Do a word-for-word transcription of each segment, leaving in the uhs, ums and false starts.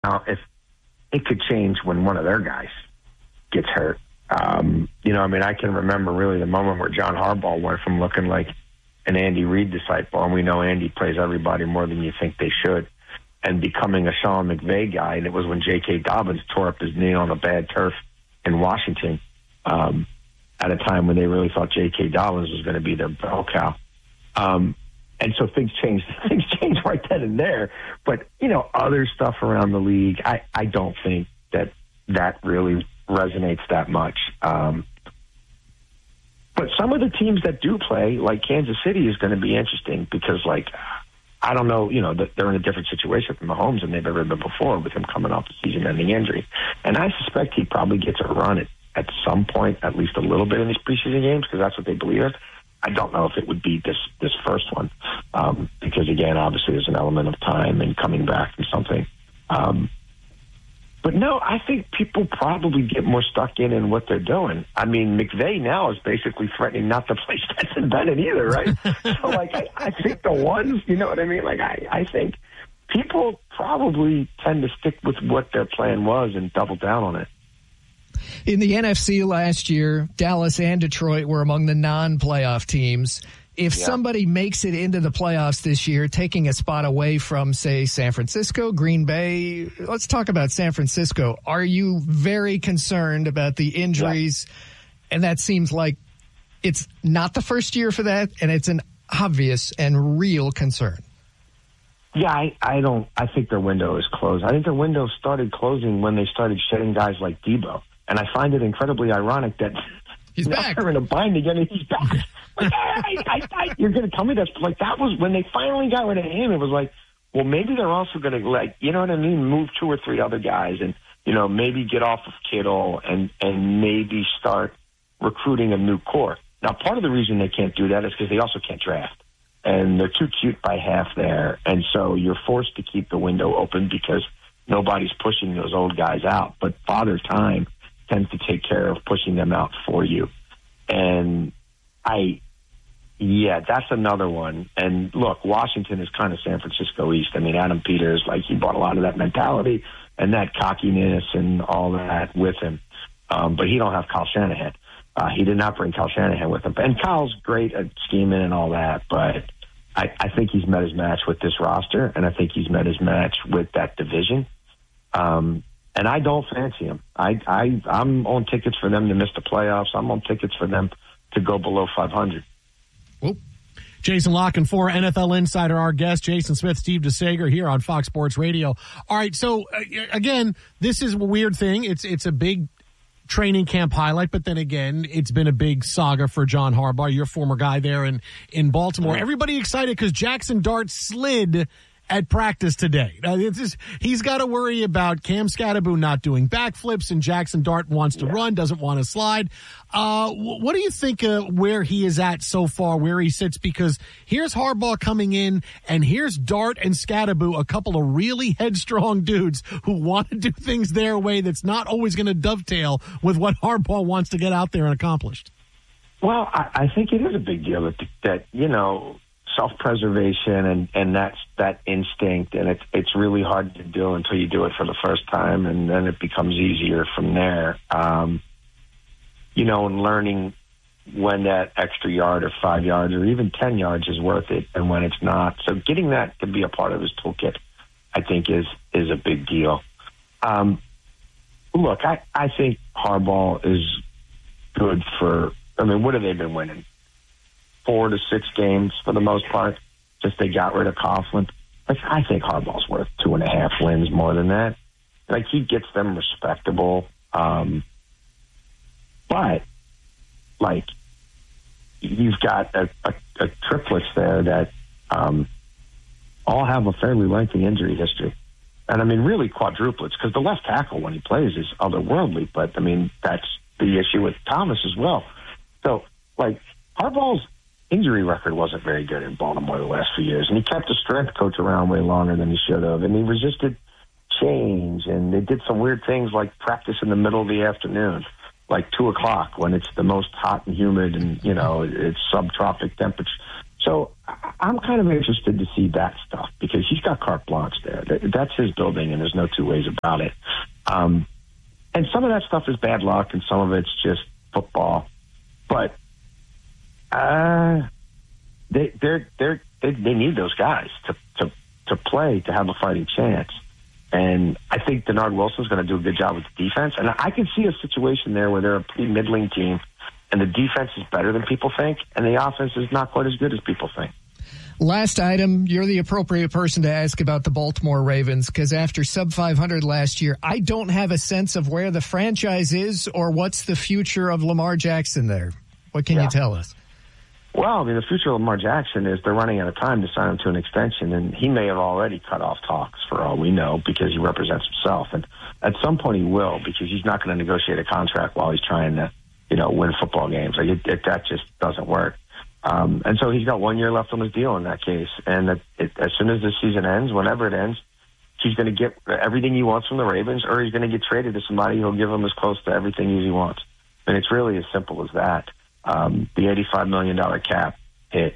Now, if it could change when one of their guys gets hurt. Um, you know, I mean, I can remember really the moment where John Harbaugh went from looking like an Andy Reid disciple, and we know Andy plays everybody more than you think they should, and becoming a Sean McVay guy. And it was when J K. Dobbins tore up his knee on a bad turf in Washington um, at a time when they really thought J K. Dobbins was going to be their bell cow. Um, and so things changed. Things changed right then and there. But, you know, other stuff around the league, I, I don't think that that really resonates that much. Um, but some of the teams that do play, like Kansas City, is going to be interesting because, like, I don't know, you know, that they're in a different situation from Mahomes than they've ever been before with him coming off a season-ending injury. And I suspect he probably gets a run at, at some point, at least a little bit in these preseason games because that's what they believe in. I don't know if it would be this this first one um, because, again, obviously there's an element of time and coming back from something. Um, but, no, I think people probably get more stuck in in what they're doing. I mean, McVay now is basically threatening not to play Stetson Bennett either, right? So, like, I, I think the ones, you know what I mean? Like, I, I think people probably tend to stick with what their plan was and double down on it. In the N F C last year, Dallas and Detroit were among the non-playoff teams. If yeah. somebody makes it into the playoffs this year, taking a spot away from, say, San Francisco, Green Bay, let's talk about San Francisco. Are you very concerned about the injuries? Yeah. And that seems like it's not the first year for that, and it's an obvious and real concern. Yeah, I, I don't. I think their window is closed. I think their window started closing when they started shedding guys like Debo. And I find it incredibly ironic that he's back. They're in a bind again and he's back. Like, I, I, I, you're going to tell me that's like that was when they finally got rid of him. It was like, well, maybe they're also going to, like, you know what I mean, move two or three other guys and, you know, maybe get off of Kittle and, and maybe start recruiting a new core. Now, part of the reason they can't do that is because they also can't draft. And they're too cute by half there. And so you're forced to keep the window open because nobody's pushing those old guys out. But Father Time tends to take care of pushing them out for you. And I, yeah, that's another one. And look, Washington is kind of San Francisco East. I mean, Adam Peters, like, he brought a lot of that mentality and that cockiness and all that with him. Um, but he don't have Kyle Shanahan. Uh, he did not bring Kyle Shanahan with him. And Kyle's great at scheming and all that, but I, I think he's met his match with this roster, and I think he's met his match with that division. Um, And I don't fancy them. I, I, I'm on tickets for them to miss the playoffs. I'm on tickets for them to go below five hundred. Well, Jason La Canfora, N F L Insider, our guest. Jason Smith, Steve DeSager here on Fox Sports Radio. All right, so, uh, again, this is a weird thing. It's it's a big training camp highlight, but then again, it's been a big saga for John Harbaugh, your former guy there in, in Baltimore. Everybody excited because Jackson Dart slid at practice today. Now, it's just, he's got to worry about Cam Scatterbo not doing backflips, and Jackson Dart wants to yeah. run, doesn't want to slide. Uh, what do you think uh, where he is at so far, where he sits? Because here's Harbaugh coming in, and here's Dart and Scatterbo, a couple of really headstrong dudes who want to do things their way that's not always going to dovetail with what Harbaugh wants to get out there and accomplish. Well, I, I think it is a big deal that, that you know, self-preservation and, and that's that instinct, and it's it's really hard to do until you do it for the first time, and then it becomes easier from there. Um, you know, and learning when that extra yard or five yards or even ten yards is worth it and when it's not. So getting that to be a part of his toolkit, I think, is is a big deal. Um, look, I, I think Harbaugh is good for, I mean, what have they been winning? Four to six games for the most part, since they got rid of Coughlin. Like, I think Harbaugh's worth two and a half wins more than that. Like, he gets them respectable. Um, but, like, you've got a, a, a triplets there that um, all have a fairly lengthy injury history. And, I mean, really quadruplets, because the left tackle when he plays is otherworldly. But, I mean, that's the issue with Thomas as well. So, like, Harbaugh's injury record wasn't very good in Baltimore the last few years, and he kept the strength coach around way longer than he should have, and he resisted change, and they did some weird things like practice in the middle of the afternoon, like two o'clock when it's the most hot and humid and, you know, it's subtropic temperature. So I'm kind of interested to see that stuff because he's got carte blanche there. That's his building, and there's no two ways about it. Um, and some of that stuff is bad luck, and some of it's just football. But uh, they they're they're they, they need those guys to, to to play to have a fighting chance. And I think Denard Wilson's going to do a good job with the defense. And I can see a situation there where they're a pretty middling team, and the defense is better than people think, and the offense is not quite as good as people think. Last item, you're the appropriate person to ask about the Baltimore Ravens, because after sub five hundred last year, I don't have a sense of where the franchise is or what's the future of Lamar Jackson there. What can yeah. you tell us? Well, I mean, the future of Lamar Jackson is they're running out of time to sign him to an extension, and he may have already cut off talks for all we know because he represents himself. And at some point he will, because he's not going to negotiate a contract while he's trying to, you know, win football games. Like it, it, that just doesn't work. Um, and so he's got one year left on his deal in that case. And it, it, as soon as the season ends, whenever it ends, he's going to get everything he wants from the Ravens, or he's going to get traded to somebody who'll give him as close to everything as he wants. And it's really as simple as that. Um, the eighty-five million dollars cap, it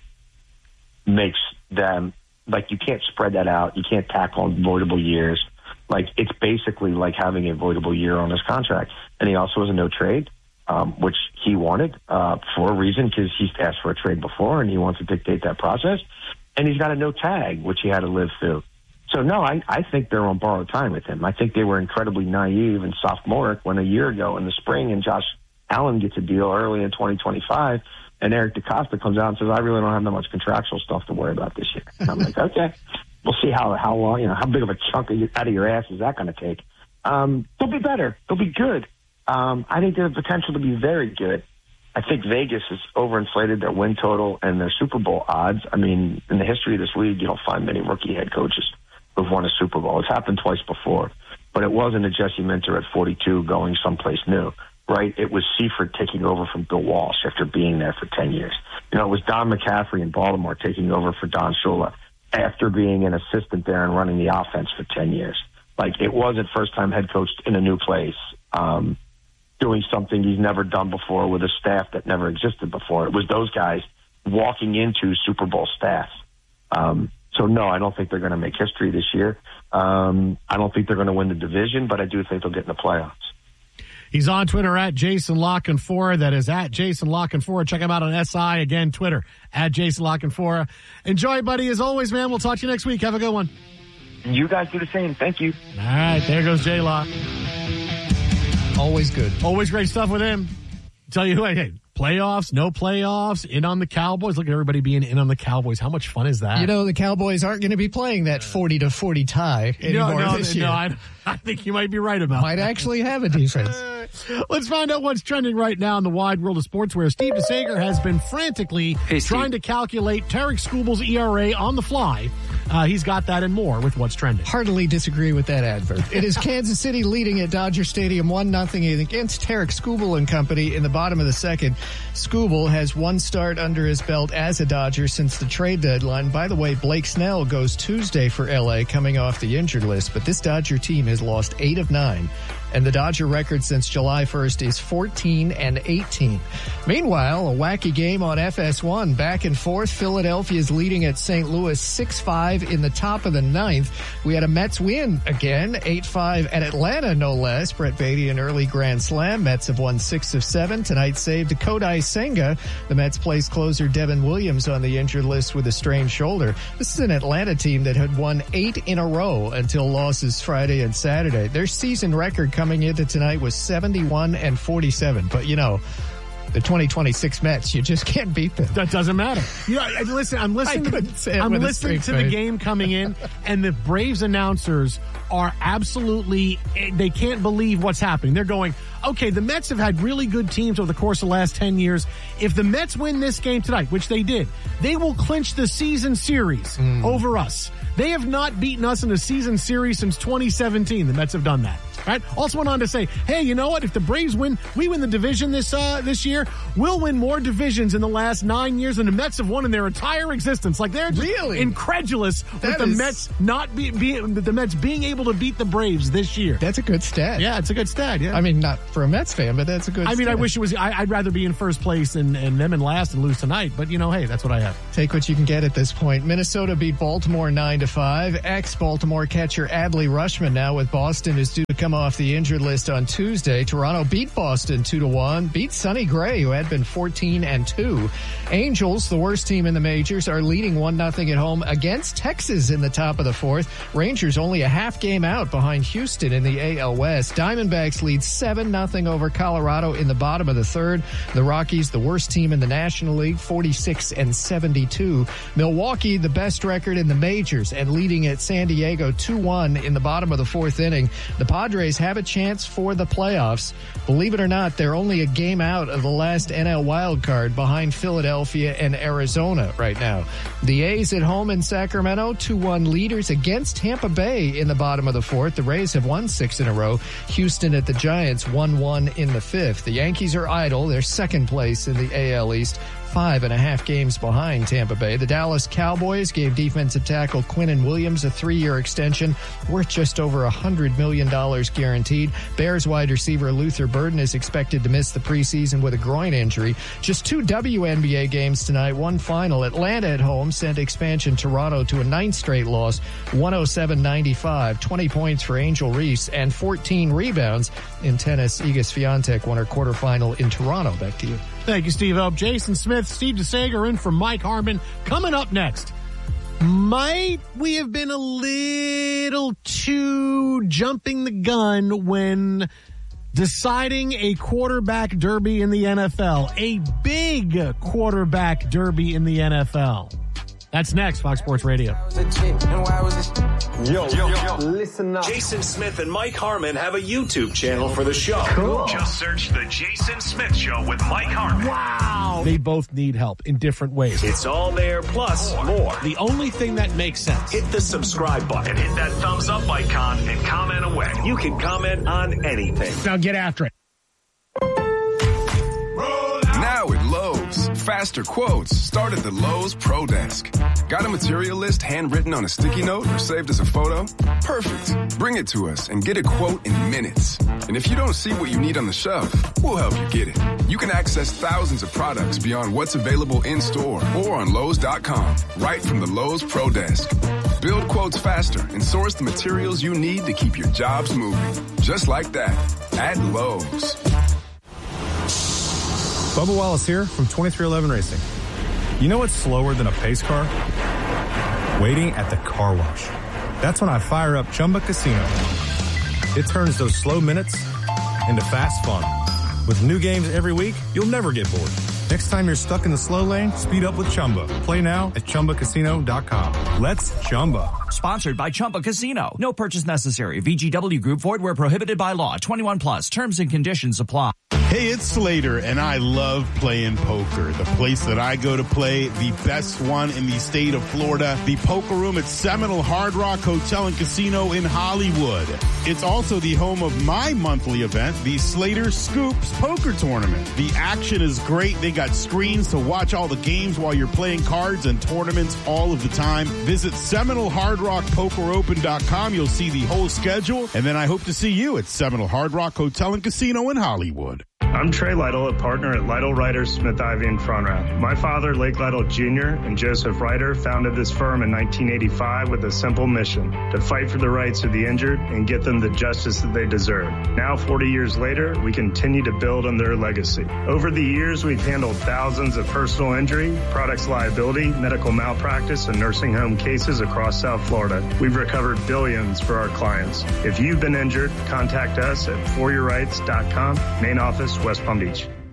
makes them, like, you can't spread that out. You can't tack on voidable years. Like, it's basically like having a voidable year on his contract. And he also has a no trade, um, which he wanted uh, for a reason, because he's asked for a trade before and he wants to dictate that process. And he's got a no tag, which he had to live through. So, no, I, I think they're on borrowed time with him. I think they were incredibly naive and sophomoric when a year ago in the spring and Josh Allen gets a deal early in twenty twenty-five, and Eric DeCosta comes out and says, I really don't have that much contractual stuff to worry about this year. And I'm like, okay, we'll see how how long, you know, how big of a chunk of your, out of your ass is that going to take. Um, they'll be better. They'll be good. Um, I think they have potential to be very good. I think Vegas has overinflated their win total and their Super Bowl odds. I mean, in the history of this league, you don't find many rookie head coaches who've won a Super Bowl. It's happened twice before, but it wasn't a Jesse Minter at forty-two going someplace new. Right, it was Seifert taking over from Bill Walsh after being there for ten years. You know, it was Don McCaffrey in Baltimore taking over for Don Shula after being an assistant there and running the offense for ten years. Like, it wasn't first-time head coach in a new place, um, doing something he's never done before with a staff that never existed before. It was those guys walking into Super Bowl staffs. Um, so, no, I don't think they're going to make history this year. Um, I don't think they're going to win the division, but I do think they'll get in the playoffs. He's on Twitter at Jason Lockenfora. That is at Jason Lockenfora. Check him out on S I. Again, Twitter at Jason Lockenfora. Enjoy, buddy. As always, man, we'll talk to you next week. Have a good one. You guys do the same. Thank you. All right. There goes J-Lock. Always good. Always great stuff with him. Tell you, hey, playoffs, no playoffs, in on the Cowboys. Look at everybody being in on the Cowboys. How much fun is that? You know, the Cowboys aren't going to be playing that forty to forty tie anymore no, no, this no, year. I, I think you might be right about might that. Might actually have a defense. Let's find out what's trending right now in the wide world of sports, where Steve DeSager has been frantically hey, trying to calculate Tarek Skubal's E R A on the fly. Uh, he's got that and more with what's trending. Heartily disagree with that advert. It is Kansas City leading at Dodger Stadium one nothing against Tarek Skubal and company in the bottom of the second. Skubal has one start under his belt as a Dodger since the trade deadline. By the way, Blake Snell goes Tuesday for L A coming off the injured list, but this Dodger team has lost eight of nine. And the Dodger record since July first is fourteen and eighteen. Meanwhile, a wacky game on F S one. Back and forth, Philadelphia's leading at Saint Louis six five in the top of the ninth. We had a Mets win again, eight five at Atlanta, no less. Brett Baty, an early grand slam. Mets have won six of seven. Tonight saved to Kodai Senga. The Mets placed closer Devin Williams on the injured list with a strained shoulder. This is an Atlanta team that had won eight in a row until losses Friday and Saturday. Their season record coming Coming into tonight was seventy-one and forty-seven. But, you know, the twenty twenty-six Mets, you just can't beat them. That doesn't matter. You know, listen, I'm listening, to, I'm listening to the game coming in, and the Braves announcers are absolutely, they can't believe what's happening. They're going, okay, the Mets have had really good teams over the course of the last ten years. If the Mets win this game tonight, which they did, they will clinch the season series mm. over us. They have not beaten us in a season series since twenty seventeen. The Mets have done that. Right? Also went on to say, hey, you know what? If the Braves win, we win the division this uh, this year, we'll win more divisions in the last nine years than the Mets have won in their entire existence. Like, they're just really incredulous that with the is... Mets not be, be the Mets being able to beat the Braves this year. That's a good stat. Yeah, it's a good stat. Yeah, I mean, not for a Mets fan, but that's a good. I mean, stat. I wish it was. I, I'd rather be in first place and, and them in last and lose tonight. But you know, hey, that's what I have. Take what you can get at this point. Minnesota beat Baltimore nine to five. Ex-Baltimore catcher Adley Rutschman now with Boston is due to come off the injured list on Tuesday. Toronto beat Boston two to one. Beat Sonny Gray, who had been fourteen and two. Angels, the worst team in the majors, are leading one nothing at home against Texas in the top of the fourth. Rangers only a half game out behind Houston in the A L West. Diamondbacks lead seven nothing over Colorado in the bottom of the third. The Rockies, the worst team in the National League, forty-six and seventy-two. Milwaukee, the best record in the majors and leading at San Diego two one in the bottom of the fourth inning. The Padres have a chance for the playoffs. Believe it or not, they're only a game out of the last N L wild card behind Philadelphia and Arizona right now. The A's at home in Sacramento, two one leaders against Tampa Bay in the bottom of the fourth. The Rays have won six in a row. Houston at the Giants, one one in the fifth. The Yankees are idle. They're second place in the A L East, five and a half games behind Tampa Bay. The Dallas Cowboys gave defensive tackle Quinnen Williams a three-year extension worth just over one hundred million dollars guaranteed. Bears wide receiver Luther Burden is expected to miss the preseason with a groin injury. Just two W N B A games tonight, one final. Atlanta at home sent expansion Toronto to a ninth straight loss, one oh seven ninety-five. twenty points for Angel Reese and fourteen rebounds in tennis. Iga Swiatek won her quarterfinal in Toronto. Back to you. Thank you, Steve Elb. Jason Smith, Steve DeSager in for Mike Harmon. Coming up next, might we have been a little too jumping the gun when deciding a quarterback derby in the N F L? A big quarterback derby in the N F L. That's next, Fox Sports Radio. Yo, yo, yo, listen up. Jason Smith and Mike Harmon have a YouTube channel for the show. Cool. Just search The Jason Smith Show with Mike Harmon. Wow. They both need help in different ways. It's all there, plus more. more. The only thing that makes sense. Hit the subscribe button. And hit that thumbs up icon and comment away. You can comment on anything. Now get after it. Now at Lowe's, faster quotes start at the Lowe's Pro Desk. Got a material list handwritten on a sticky note or saved as a photo? Perfect. Bring it to us and get a quote in minutes. And if you don't see what you need on the shelf, we'll help you get it. You can access thousands of products beyond what's available in store or on Lowe's dot com, right from the Lowe's Pro Desk. Build quotes faster and source the materials you need to keep your jobs moving. Just like that, at Lowe's. Bubba Wallace here from twenty-three eleven Racing. You know what's slower than a pace car? Waiting at the car wash. That's when I fire up Chumba Casino. It turns those slow minutes into fast fun. With new games every week, you'll never get bored. Next time you're stuck in the slow lane, speed up with Chumba. Play now at Chumba Casino dot com. Let's Chumba. Sponsored by Chumba Casino. No purchase necessary. V G W Group. Void where prohibited by law. twenty-one plus. Terms and conditions apply. Hey, it's Slater, and I love playing poker. The place that I go to play, the best one in the state of Florida, the Poker Room at Seminole Hard Rock Hotel and Casino in Hollywood. It's also the home of my monthly event, the Slater Scoops Poker Tournament. The action is great. They got screens to watch all the games while you're playing cards and tournaments all of the time. Visit Seminole Hard Rock Poker Open dot com. You'll see the whole schedule, and then I hope to see you at Seminole Hard Rock Hotel and Casino in Hollywood. I'm Trey Lytle, a partner at Lytle Ryder Smith Ivy in Front Row. My father, Lake Lytle Junior, and Joseph Ryder founded this firm in nineteen eighty-five with a simple mission: to fight for the rights of the injured and get them the justice that they deserve. Now, forty years later, we continue to build on their legacy. Over the years, we've handled thousands of personal injury, products liability, medical malpractice, and nursing home cases across South Florida. We've recovered billions for our clients. If you've been injured, contact us at for your rights dot com, main office, West Palm Beach.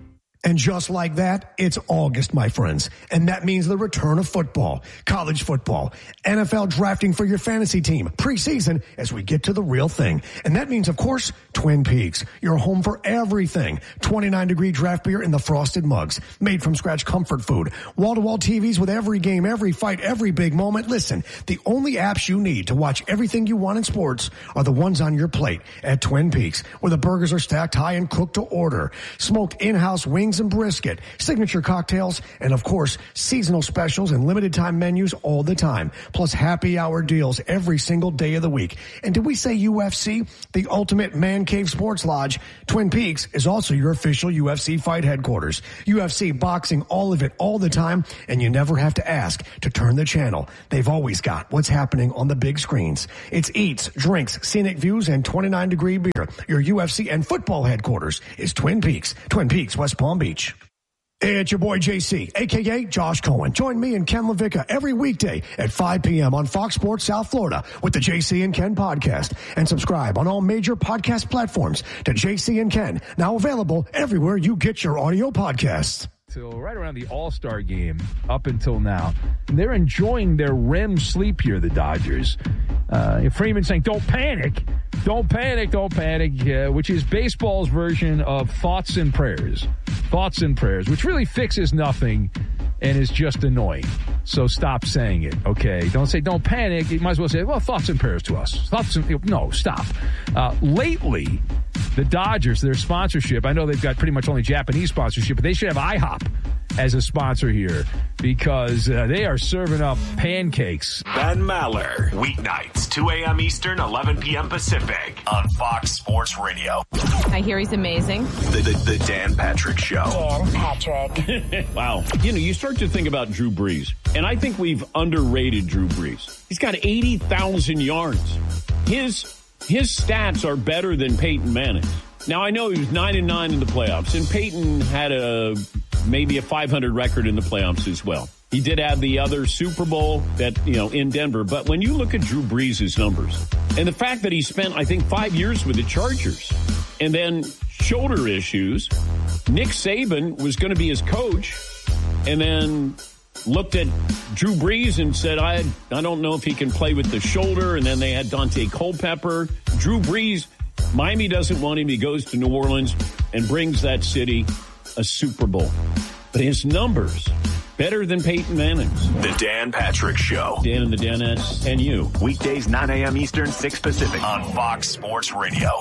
And just like that, it's August, my friends. And that means the return of football, college football, N F L drafting for your fantasy team, preseason, as we get to the real thing. And that means, of course, Twin Peaks, your home for everything. twenty-nine degree draft beer in the frosted mugs, made from scratch comfort food, wall-to-wall T Vs with every game, every fight, every big moment. Listen, the only apps you need to watch everything you want in sports are the ones on your plate at Twin Peaks, where the burgers are stacked high and cooked to order, smoked in-house wings and brisket, signature cocktails, and of course, seasonal specials and limited time menus all the time, plus happy hour deals every single day of the week. And did we say U F C? The ultimate man cave sports lodge. Twin Peaks is also your official U F C fight headquarters. U F C boxing, all of it, all the time, and you never have to ask to turn the channel. They've always got what's happening on the big screens. It's eats, drinks, scenic views, and twenty-nine degree beer. Your U F C and football headquarters is Twin Peaks. Twin Peaks, West Palm Beach. Hey, it's your boy J C, a k a. Josh Cohen. Join me and Ken LaVicka every weekday at five p.m. on Fox Sports South Florida with the J C and Ken podcast. And subscribe on all major podcast platforms to J C and Ken, now available everywhere you get your audio podcasts. Till right around the All-Star game up until now. And they're enjoying their R E M sleep here, the Dodgers. Uh, Freeman saying, don't panic. Don't panic, don't panic, uh, which is baseball's version of thoughts and prayers. Thoughts and prayers, which really fixes nothing and is just annoying. So stop saying it, okay? Don't say don't panic. You might as well say, well, thoughts and prayers to us. Thoughts and, no, stop. Uh, lately, the Dodgers, their sponsorship, I know they've got pretty much only Japanese sponsorship, but they should have IHOP as a sponsor here because uh, they are serving up pancakes. Ben Maller, weeknights, two a.m. Eastern, eleven p.m. Pacific on Fox Sports Radio. I hear he's amazing. The, the, the Dan Patrick Show. Dan Patrick. Wow. You know, you start to think about Drew Brees, and I think we've underrated Drew Brees. He's got eighty thousand yards. His his stats are better than Peyton Manning. Now, I know he was nine and nine in the playoffs, and Peyton had a maybe a five hundred record in the playoffs as well. He did have the other Super Bowl that, you know, in Denver. But when you look at Drew Brees' numbers and the fact that he spent, I think, five years with the Chargers and then shoulder issues, Nick Saban was going to be his coach and then looked at Drew Brees and said, I, I don't know if he can play with the shoulder. And then they had Dante Culpepper. Drew Brees, Miami doesn't want him. He goes to New Orleans and brings that city a Super Bowl. But his numbers, better than Peyton Manning's. The Dan Patrick Show. Dan and the Danettes and you. Weekdays, nine a.m. Eastern, six Pacific on Fox Sports Radio.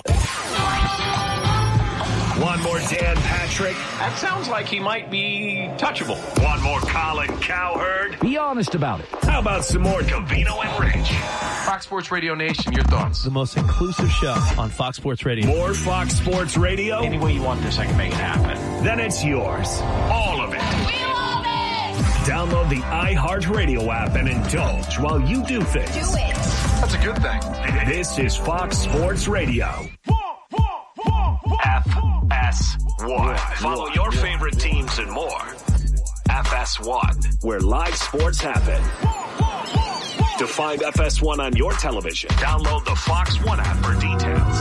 One more Dan Patrick. That sounds like he might be touchable. One more Colin Cowherd. Be honest about it. How about some more Covino and Rich? Fox Sports Radio Nation, your thoughts? The most inclusive show on Fox Sports Radio. More Fox Sports Radio? Any way you want this, I can make it happen. Then it's yours. All of it. We love it! Download the iHeartRadio app and indulge while you do things. Do it. That's a good thing. This is Fox Sports Radio. F S one. Follow your favorite teams and more. F S one, where live sports happen. To find F S one on your television, download the Fox One app for details.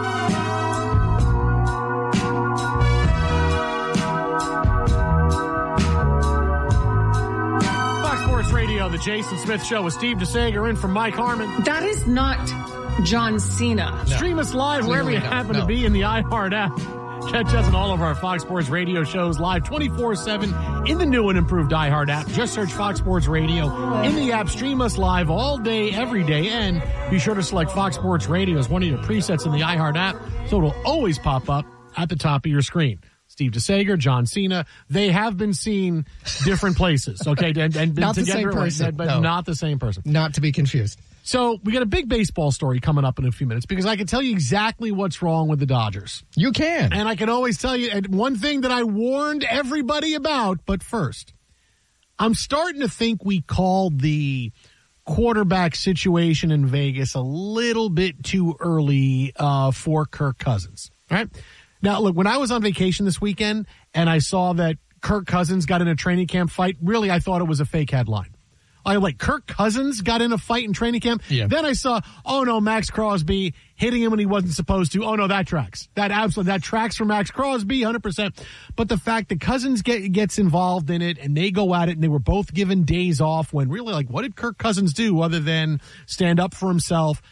Fox Sports Radio, the Jason Smith Show with Steve DeSager in for Mike Harmon. That is not John Cena. No. Stream us live wherever you happen no. to be in the iHeart app. Catch us on all of our Fox Sports Radio shows live twenty-four seven in the new and improved iHeart app. Just search Fox Sports Radio in the app. Stream us live all day, every day. And be sure to select Fox Sports Radio as one of your presets in the iHeart app so it'll always pop up at the top of your screen. Steve DeSager, John Cena, they have been seen different places, okay? And, and been not the together, same person. But no. not the same person. Not to be confused. So we got a big baseball story coming up in a few minutes because I can tell you exactly what's wrong with the Dodgers. You can. And I can always tell you one thing that I warned everybody about. But first, I'm starting to think we called the quarterback situation in Vegas a little bit too early uh, for Kirk Cousins. All right. Now, look, when I was on vacation this weekend and I saw that Kirk Cousins got in a training camp fight, really, I thought it was a fake headline. I like Kirk Cousins got in a fight in training camp. Yeah. Then I saw, oh no, Max Crosby hitting him when he wasn't supposed to. Oh no, that tracks. That absolutely, that tracks for Max Crosby, one hundred percent. But the fact that Cousins get, gets involved in it and they go at it and they were both given days off when really, like, what did Kirk Cousins do other than stand up for himself?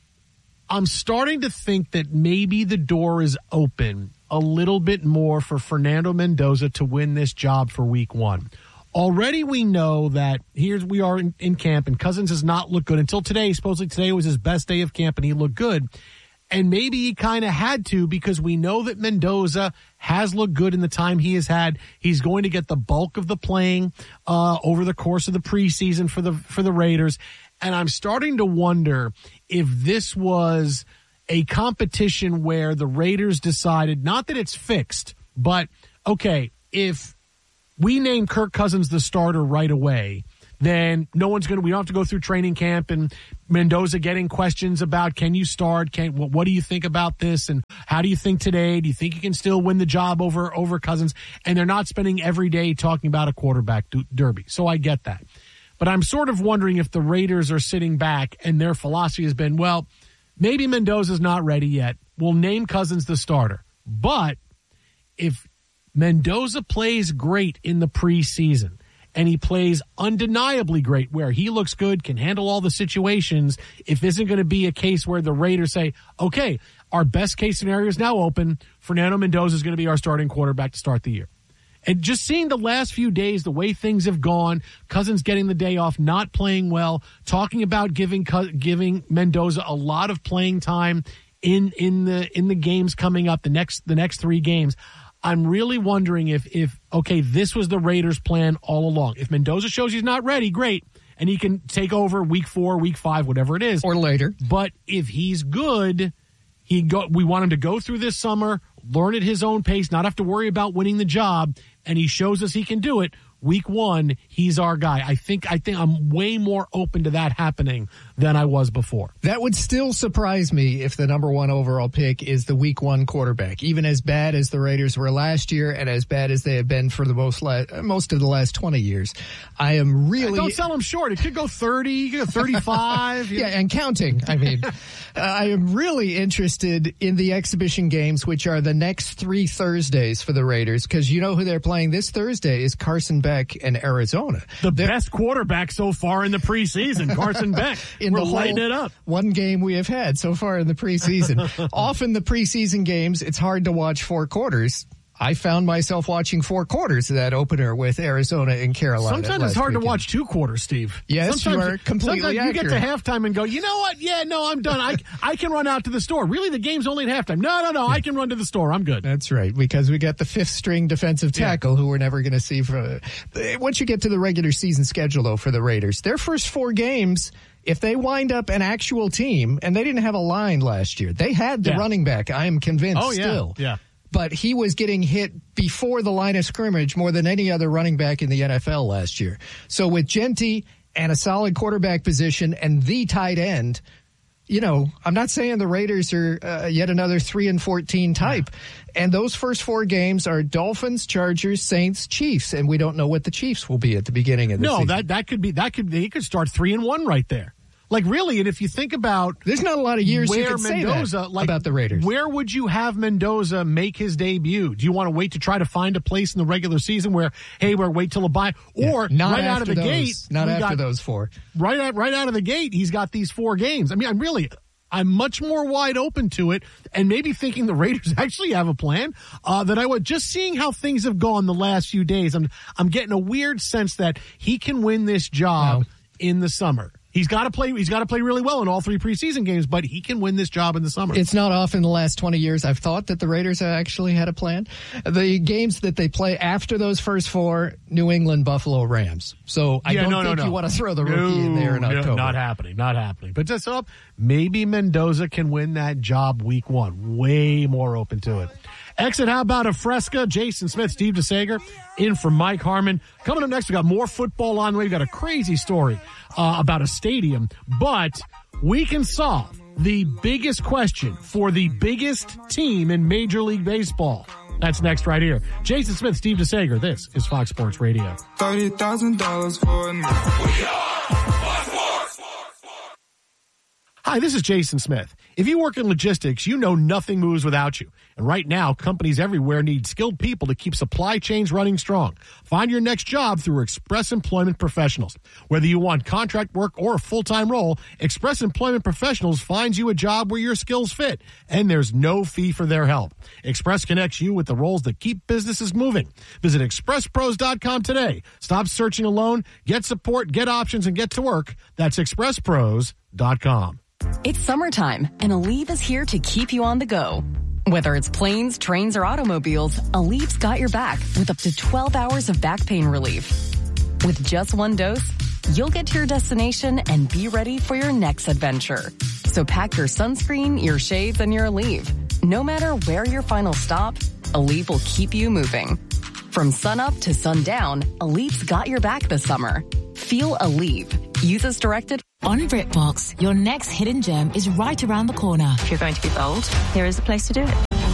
I'm starting to think that maybe the door is open a little bit more for Fernando Mendoza to win this job for week one. Already we know that here's we are in, in camp and Cousins has not looked good until today. Supposedly today was his best day of camp and he looked good. And maybe he kind of had to because we know that Mendoza has looked good in the time he has had. He's going to get the bulk of the playing uh, over the course of the preseason for the for the Raiders. And I'm starting to wonder if this was a competition where the Raiders decided, not that it's fixed, but, okay, if we name Kirk Cousins the starter right away, then no one's going to, we don't have to go through training camp and Mendoza getting questions about, can you start? Can, what, what do you think about this? And how do you think today? Do you think you can still win the job over, over Cousins? And they're not spending every day talking about a quarterback derby. So I get that. But I'm sort of wondering if the Raiders are sitting back and their philosophy has been, well, maybe Mendoza's not ready yet. We'll name Cousins the starter. But if Mendoza plays great in the preseason and he plays undeniably great where he looks good, can handle all the situations, if this isn't going to be a case where the Raiders say, okay, our best case scenario is now open. Fernando Mendoza is going to be our starting quarterback to start the year. And just seeing the last few days, the way things have gone, Cousins getting the day off, not playing well, talking about giving giving Mendoza a lot of playing time in in the in the games coming up, the next the next three games. I'm really wondering if if okay, this was the Raiders' plan all along. If Mendoza shows he's not ready, great, and he can take over week four, week five, whatever it is, or later. But if he's good, he go. We want him to go through this summer, learn at his own pace, not have to worry about winning the job. And he shows us he can do it. Week one, he's our guy. I think I think I'm way more open to that happening than I was before. That would still surprise me if the number one overall pick is the week one quarterback, even as bad as the Raiders were last year and as bad as they have been for the most la- most of the last twenty years. I am really... Don't sell him short. It could go thirty, it could go thirty-five. Yeah, and counting. I mean, uh, I am really interested in the exhibition games, which are the next three Thursdays for the Raiders, because you know who they're playing this Thursday is Carson Beck in Arizona. The they're, best quarterback so far in the preseason, Carson Beck. In We're the lighting it up. One game we have had so far in the preseason. Often the preseason games, it's hard to watch four quarters. I found myself watching four quarters of that opener with Arizona and Carolina. Sometimes it's hard weekend. to watch two quarters, Steve. Yes, sometimes, you are completely sometimes accurate. You get to halftime and go, you know what? Yeah, no, I'm done. I I can run out to the store. Really, the game's only at halftime. No, no, no. I can run to the store. I'm good. That's right, because we got the fifth string defensive tackle yeah. who we're never going to see. For once you get to the regular season schedule, though, for the Raiders, their first four games, if they wind up an actual team, and they didn't have a line last year, they had the yeah. running back, I am convinced oh, yeah. still. Yeah. But he was getting hit before the line of scrimmage more than any other running back in the N F L last year. So with Genty and a solid quarterback position and the tight end, you know, I'm not saying the Raiders are uh, yet another three and fourteen type. And those first four games are Dolphins, Chargers, Saints, Chiefs, and we don't know what the Chiefs will be at the beginning of the no, season. No, that that could be that could he could start three and one right there. Like, really, and if you think about... There's not a lot of years where you could Mendoza, say that like, about the Raiders. Where would you have Mendoza make his debut? Do you want to wait to try to find a place in the regular season where, hey, we're wait till a bye? Or yeah, right out of the those, gate... Not after got, those four. Right out, right out of the gate, he's got these four games. I mean, I'm really... I'm much more wide open to it, and maybe thinking the Raiders actually have a plan. Uh, that I would just seeing how things have gone the last few days. I'm I'm getting a weird sense that he can win this job no. in the summer. He's got to play. He's got to play really well in all three preseason games, but he can win this job in the summer. It's not often the last twenty years I've thought that the Raiders actually had a plan. The games that they play after those first four, New England, Buffalo, Rams. So I yeah, don't no, think no, no. you want to throw the rookie no, in there in no, October. Not happening. Not happening. But just up, maybe Mendoza can win that job week one. Way more open to it. Exit, how about a Fresca? Jason Smith, Steve DeSager, in for Mike Harmon. Coming up next, we got more football on the way. We got a crazy story uh, about a stadium, but we can solve the biggest question for the biggest team in Major League Baseball. That's next right here. Jason Smith, Steve DeSager. This is Fox Sports Radio. thirty thousand dollars for a night. Hi, this is Jason Smith. If you work in logistics, you know nothing moves without you. And right now, companies everywhere need skilled people to keep supply chains running strong. Find your next job through Express Employment Professionals. Whether you want contract work or a full-time role, Express Employment Professionals finds you a job where your skills fit, and there's no fee for their help. Express connects you with the roles that keep businesses moving. Visit express pros dot com today. Stop searching alone. Get support, get options, and get to work. That's express pros dot com. It's summertime, and Aleve is here to keep you on the go. Whether it's planes, trains, or automobiles, Aleve's got your back with up to twelve hours of back pain relief. With just one dose, you'll get to your destination and be ready for your next adventure. So pack your sunscreen, your shades, and your Aleve. No matter where your final stop, Aleve will keep you moving. From sunup to sundown, Aleve's got your back this summer. Feel Aleve. Use as directed. On BritBox, your next hidden gem is right around the corner. If you're going to be bold, here is the place to do it.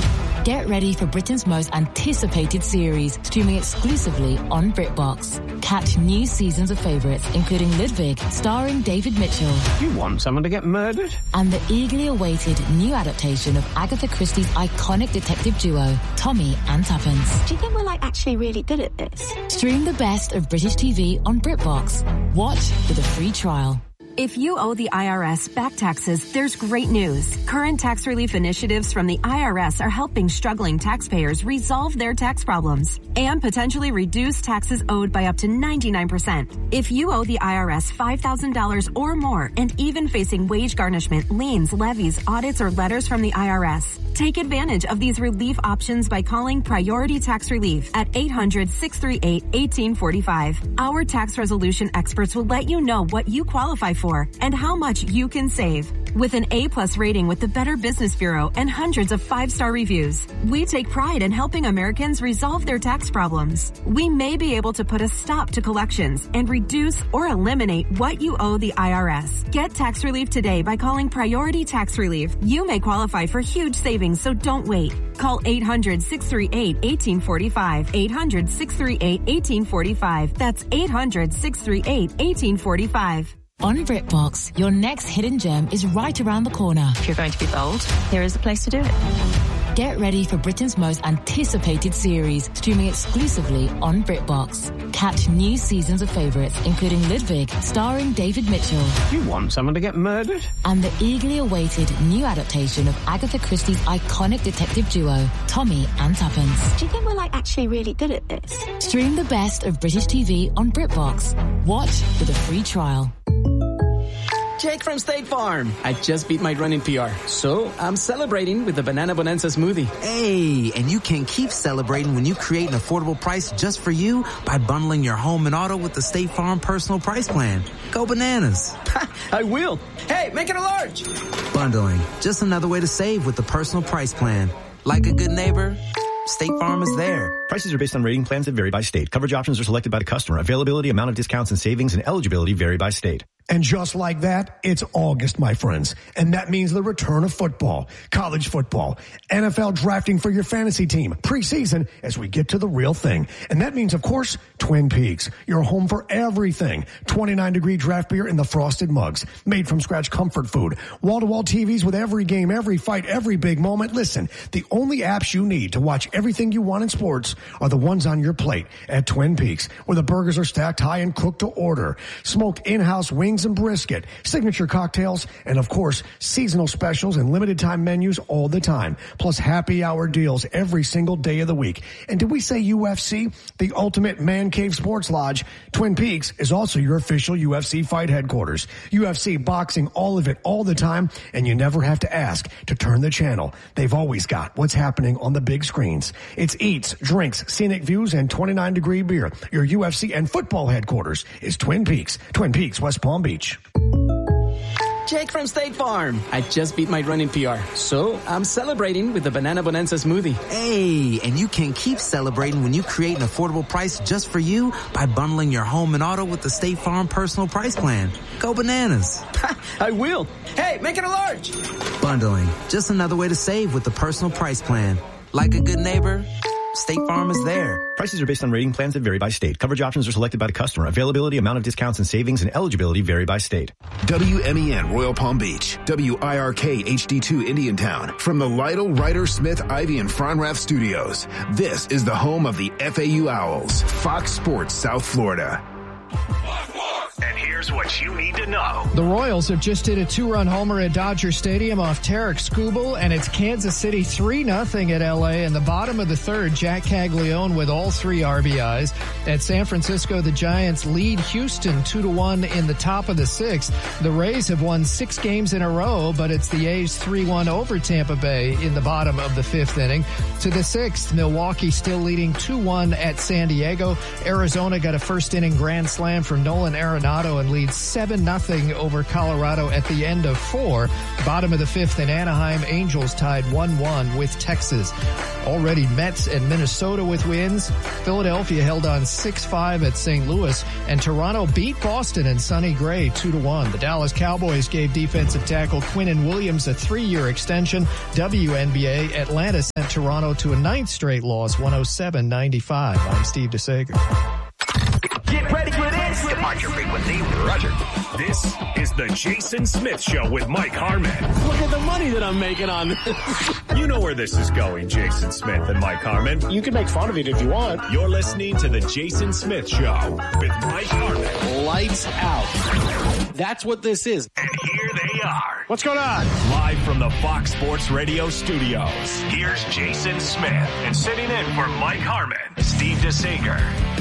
Get ready for Britain's most anticipated series, streaming exclusively on BritBox. Catch new seasons of favourites, including Ludwig, starring David Mitchell. You want someone to get murdered? And the eagerly awaited new adaptation of Agatha Christie's iconic detective duo, Tommy and Tuppence. Do you think we're like actually really good at this? Stream the best of British T V on BritBox. Watch with a free trial. If you owe the I R S back taxes, there's great news. Current tax relief initiatives from the I R S are helping struggling taxpayers resolve their tax problems and potentially reduce taxes owed by up to ninety-nine percent. If you owe the I R S five thousand dollars or more and even facing wage garnishment, liens, levies, audits, or letters from the I R S, take advantage of these relief options by calling Priority Tax Relief at eight hundred, six three eight, one eight four five. Our tax resolution experts will let you know what you qualify for and how much you can save. With an A-plus rating with the Better Business Bureau and hundreds of five-star reviews, we take pride in helping Americans resolve their tax problems. We may be able to put a stop to collections and reduce or eliminate what you owe the I R S. Get tax relief today by calling Priority Tax Relief. You may qualify for huge savings, so don't wait. Call eight hundred, six three eight, one eight four five. eight hundred, six three eight, one eight four five. That's eight hundred, six three eight, one eight four five. On BritBox, your next hidden gem is right around the corner. If you're going to be bold, here is the place to do it. Get ready for Britain's most anticipated series, streaming exclusively on BritBox. Catch new seasons of favourites, including Ludwig, starring David Mitchell. You want someone to get murdered? And the eagerly awaited new adaptation of Agatha Christie's iconic detective duo, Tommy and Tuppence. Do you think we're like actually really good at this? Stream the best of British T V on BritBox. Watch with a free trial. Jake from State Farm. I just beat my run in P R, so I'm celebrating with the Banana Bonanza smoothie. Hey, and you can keep celebrating when you create an affordable price just for you by bundling your home and auto with the State Farm Personal Price Plan. Go bananas. I will. Hey, make it a large. Bundling, just another way to save with the Personal Price Plan. Like a good neighbor, State Farm is there. Prices are based on rating plans that vary by state. Coverage options are selected by the customer. Availability, amount of discounts and savings, and eligibility vary by state. And just like that, it's August, my friends. And that means the return of football, college football, N F L drafting for your fantasy team, preseason as we get to the real thing. And that means, of course, Twin Peaks, your home for everything. twenty-nine degree draft beer in the frosted mugs, made from scratch comfort food, wall-to-wall T Vs with every game, every fight, every big moment. Listen, the only apps you need to watch everything you want in sports are the ones on your plate at Twin Peaks, where the burgers are stacked high and cooked to order. Smoked in-house wings and brisket, signature cocktails, and of course, seasonal specials and limited time menus all the time. Plus happy hour deals every single day of the week. And did we say U F C? The ultimate man cave sports lodge. Twin Peaks is also your official U F C fight headquarters. U F C boxing, all of it, all the time, and you never have to ask to turn the channel. They've always got what's happening on the big screens. It's eats, drinks, scenic views, and twenty-nine degree beer. Your U F C and football headquarters is Twin Peaks. Twin Peaks, West Palm Beach. Jake from State Farm. I just beat my run in P R, so I'm celebrating with the Banana Bonanza smoothie. Hey, and you can keep celebrating when you create an affordable price just for you by bundling your home and auto with the State Farm Personal Price Plan. Go bananas. I will. Hey, make it a large. Bundling, just another way to save with the Personal Price Plan. Like a good neighbor, State Farm is there. Prices are based on rating plans that vary by state. Coverage options are selected by the customer. Availability, amount of discounts and savings, and eligibility vary by state. W M E N Royal Palm Beach. W I R K H D two Indiantown. From the Lytle, Ryder, Smith, Ivy, and Fronrath studios. This is the home of the F A U Owls. Fox Sports South Florida. And here's what you need to know. The Royals have just hit a two-run homer at Dodger Stadium off Tarek Skubal, and it's Kansas City three nothing at L A. In the bottom of the third, Jack Caglione with all three R B Is. At San Francisco, the Giants lead Houston two to one in the top of the sixth. The Rays have won six games in a row, but it's the A's three one over Tampa Bay in the bottom of the fifth inning. To the sixth, Milwaukee still leading two one at San Diego. Arizona got a first-inning grand slam from Nolan Arenado and leads seven nothing over Colorado at the end of four. Bottom of the fifth in Anaheim, Angels tied one one with Texas. Already Mets and Minnesota with wins. Philadelphia held on six five at Saint Louis, and Toronto beat Boston and Sonny Gray two to one. The Dallas Cowboys gave defensive tackle Quinnen Williams a three-year extension. W N B A, Atlanta sent Toronto to a ninth straight loss, one oh seven ninety-five. I'm Steve DeSager. Get ready for this. Depart your frequency. Roger. This is the Jason Smith Show with Mike Harmon. Look at the money that I'm making on this. You know where this is going, Jason Smith and Mike Harmon. You can make fun of it if you want. You're listening to the Jason Smith Show with Mike Harmon. Lights out. That's what this is. And here they are. What's going on? Live from the Fox Sports Radio studios. Here's Jason Smith. And sitting in for Mike Harmon, Steve DeSager.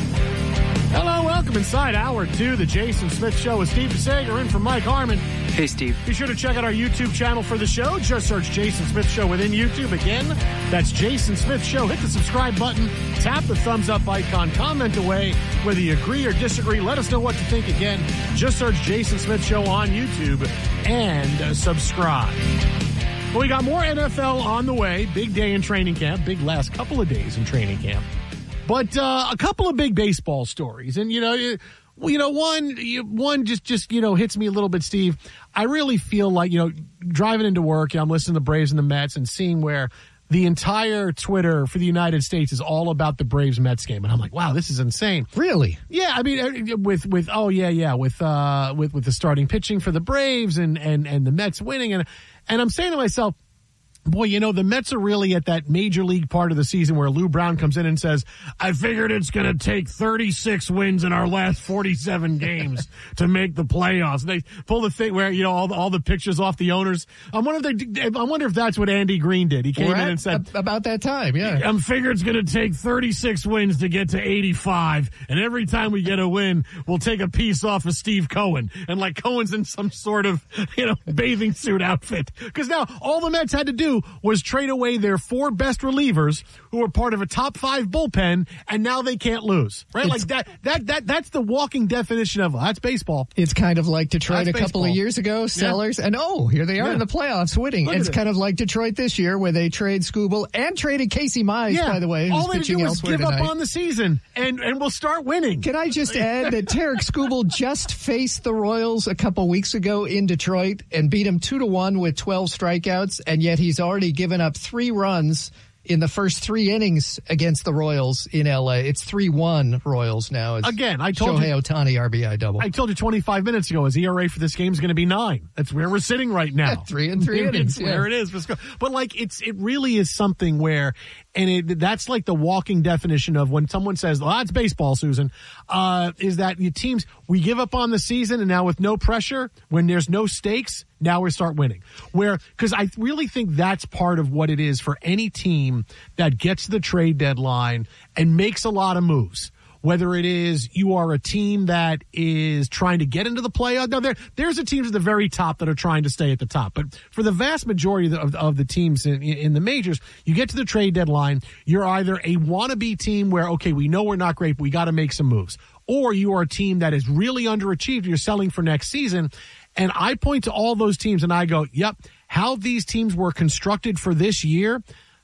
Hello, welcome inside hour two, the Jason Smith Show with Steve DeSager in for Mike Harmon. Hey, Steve. Be sure to check out our YouTube channel for the show. Just search Jason Smith Show within YouTube. Again, that's Jason Smith Show. Hit the subscribe button, tap the thumbs up icon, comment away. Whether you agree or disagree, let us know what you think. Again, just search Jason Smith Show on YouTube and uh, subscribe. Well, we got more N F L on the way. Big day in training camp. Big last couple of days in training camp. But uh, a couple of big baseball stories. And, you know, you, you know, one you, one just, just, you know, hits me a little bit, Steve. I really feel like, you know, driving into work, you know, I'm listening to the Braves and the Mets and seeing where the entire Twitter for the United States is all about the Braves-Mets game. And I'm like, wow, this is insane. Really? Yeah, I mean, with, with oh, yeah, yeah, with uh, with, with the starting pitching for the Braves and, and, and the Mets winning. And And I'm saying to myself, boy, you know, the Mets are really at that major league part of the season where Lou Brown comes in and says, I figured it's going to take thirty-six wins in our last forty-seven games to make the playoffs. They pull the thing where, you know, all the, all the pictures off the owners. I wonder if they, I wonder if that's what Andy Green did. He came right in and said, about that time, yeah. I'm figuring it's going to take thirty-six wins to get to eighty-five. And every time we get a win, we'll take a piece off of Steve Cohen. And like Cohen's in some sort of, you know, bathing suit outfit. Because now all the Mets had to do was trade away their four best relievers who were part of a top five bullpen, and now they can't lose. Right? It's, like that, that, that, that's the walking definition of, well, that's baseball. It's kind of like Detroit that's a couple baseball. of years ago, Sellers, yeah. and oh, here they are yeah. in the playoffs winning. Look It's kind of like Detroit this year where they trade Skubal and traded Casey Mize, yeah. by the way, who's all they pitching do elsewhere is give tonight. up on the season, and, and we'll start winning. Can I just add that Tarek Skubal just faced the Royals a couple weeks ago in Detroit and beat them two to one with twelve strikeouts, and yet he's already given up three runs in the first three innings against the Royals in L A. It's three one Royals now. It's Again, I told Shohei you. Ohtani R B I double. I told you twenty-five minutes ago his E R A for this game is going to be nine. That's where we're sitting right now. Yeah, three and three innings. It's where yeah. it is. But like, it's, it really is something where, and it, that's like the walking definition of when someone says, well, that's baseball, Susan, uh, is that the teams, we give up on the season and now with no pressure, when there's no stakes, now we start winning. Where, because I really think that's part of what it is for any team that gets to the trade deadline and makes a lot of moves. Whether it is you are a team that is trying to get into the playoff. Now, there, there's the teams at the very top that are trying to stay at the top. But for the vast majority of the, of, of the teams in, in the majors, you get to the trade deadline, you're either a wannabe team where, okay, we know we're not great, but we got to make some moves. Or you are a team that is really underachieved, you're selling for next season. And I point to all those teams and I go, yep, how these teams were constructed for this year,